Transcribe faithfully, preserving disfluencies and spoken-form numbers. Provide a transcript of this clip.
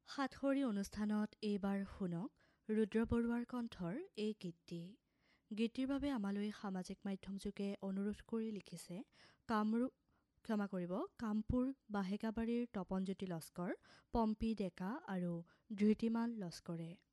সাতসৰী অনুষ্ঠানত এইবাৰ শুনক ৰুদ্ৰ বৰুৱাৰ কণ্ঠৰ এই গীতটি। গীতটিৰ বাবে আমালৈ সামাজিক মাধ্যমযোগে অনুৰোধ কৰি লিখিছে কামৰূপ ক্ষমা কৰিব কামপুৰ বাহেকাবাৰীৰ তপনজ্যোতি লস্কৰ, পম্পী ডেকা আৰু ধৃতিমাল লস্কৰে।